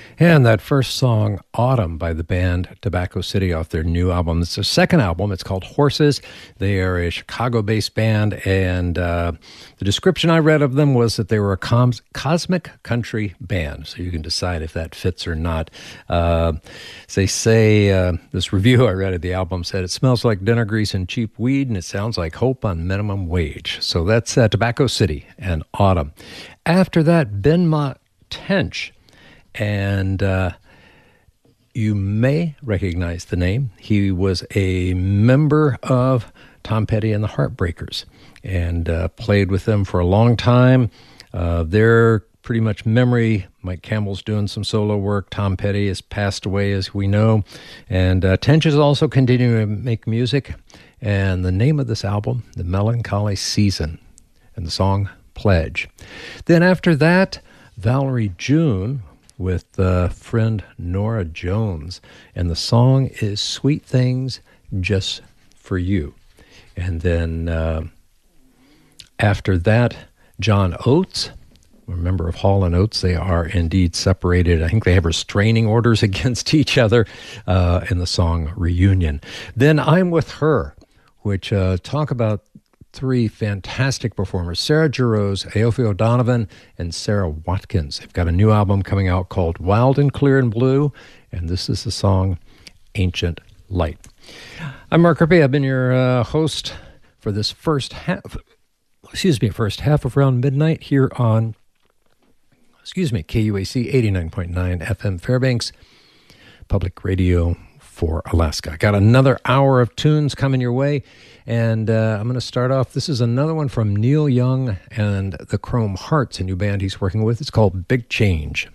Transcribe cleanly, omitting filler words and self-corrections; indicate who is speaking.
Speaker 1: And that first song, Autumn, by the band Tobacco City off their new album. It's their second album. It's called Horses. They are a Chicago-based band, and the description I read of them was that they were a cosmic country band, so you can decide if that fits or not. They say, this review I read of the album said, it smells like dinner grease and cheap weed, and it sounds like hope on minimum wage. So that's Tobacco City and Autumn. After that, Benmont Tench. And you may recognize the name. He was a member of Tom Petty and the Heartbreakers and played with them for a long time. Their pretty much memory, Mike Campbell's doing some solo work. Tom Petty has passed away, as we know. And Tench is also continuing to make music. And the name of this album, The Melancholy Season, and the song Pledge. Then after that, Valerie June with friend Nora Jones, and the song is Sweet Things Just for You. And then after that, John Oates, a member of Hall & Oates. They are indeed separated. I think they have restraining orders against each other in the song Reunion. Then I'm With Her, which talk about three fantastic performers, Sarah Jarosz, Aoife O'Donovan, and Sarah Watkins. They've got a new album coming out called Wild and Clear and Blue, and this is the song Ancient Light. I'm Mark Rippey. I've been your host for this first half of Around Midnight here on, KUAC 89.9 FM Fairbanks, public radio for Alaska. Got another hour of tunes coming your way. And I'm going to start off. This is another one from Neil Young and the Chrome Hearts, a new band he's working with. It's called Big Change.